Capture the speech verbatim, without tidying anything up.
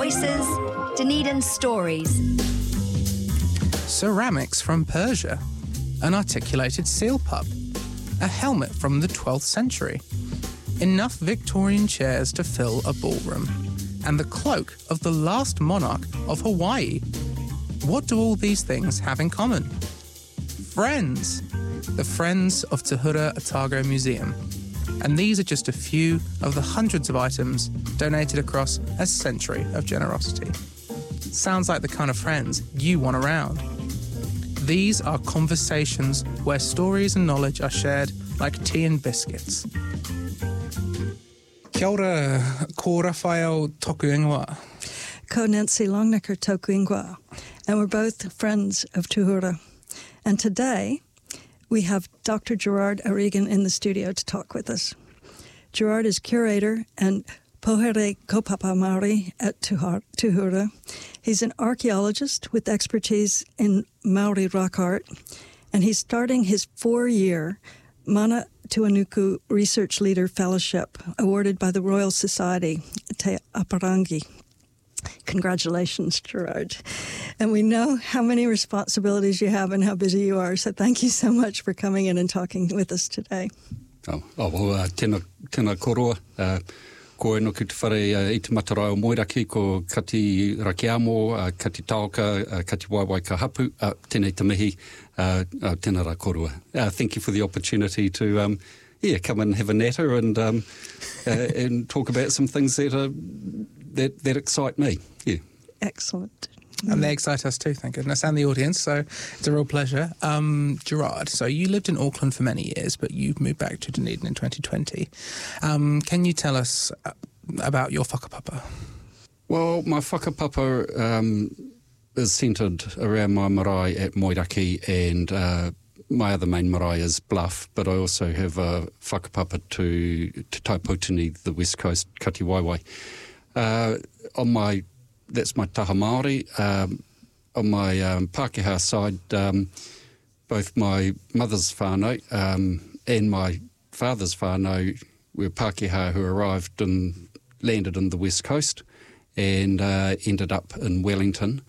voices, Dunedin stories. Ceramics from Persia, an articulated seal pup, a helmet from the twelfth century, enough Victorian chairs to fill a ballroom, and the cloak of the last monarch of Hawaii. What do all these things have in common? Friends! The Friends of Tuhura Otago Museum. And these are just a few of the hundreds of items donated across a century of generosity. Sounds like the kind of friends you want around. These are conversations where stories and knowledge are shared like tea and biscuits. Kia ora, ko Rafael toku ingoa. Ko Nancy Longnecker toku ingoa. And we're both friends of Tuhura. And today, we have Doctor Gerard O'Regan in the studio to talk with us. Gerard is curator and pohere kaupapa Māori at Tuhura. He's an archaeologist with expertise in Maori rock art, and he's starting his four-year Mana Tuanuku Research Leader Fellowship awarded by the Royal Society, Te Aparangi. Congratulations, Gerard. And we know how many responsibilities you have and how busy you are, so thank you so much for coming in and talking with us today. Oh, oh well, uh, tēnā, tēnā koroa. Uh, ko e no ki te whare uh, i te matarai o Moiraki, ko Kati Rakiamo, uh, Kati Taoka, uh, Kati Waiwai ka hapu, uh, tēnei te mihi, uh, uh, tēnā rā koroa. Uh, thank you for the opportunity to um, yeah, come and have a natter and um, uh, and talk about some things that are that, that excite me. Yeah. Excellent. And they excite us too, thank goodness, and the audience, so it's a real pleasure. Um, Gerard, so you lived in Auckland for many years, but you've moved back to Dunedin in twenty twenty. Um, can you tell us about your whakapapa? Well, my whakapapa um, is centred around my marae at Moiraki, and uh, my other main marae is Bluff, but I also have a whakapapa to, to Taipōtini, the west coast, Kati Waiwai. Uh, on my That's my taha Māori. Um, on my um, Pākehā side, um, both my mother's whānau um, and my father's whānau were Pākehā who arrived and landed in the west coast and uh, ended up in Wellington.